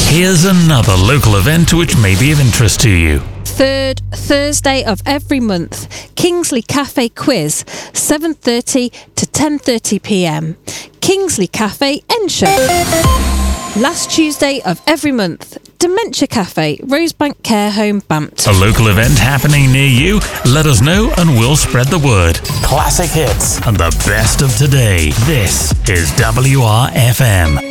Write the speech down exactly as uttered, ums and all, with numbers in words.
Here's another local event which may be of interest to you. Third Thursday of every month, Kingsley Cafe Quiz, seven thirty to ten thirty p m. Kingsley Cafe, Ensham. Last Tuesday of every month, Dementia Cafe, Rosebank Care Home, Bampton. A local event happening near you? Let us know and we'll spread the word. Classic hits And the best of today. This is W R F M.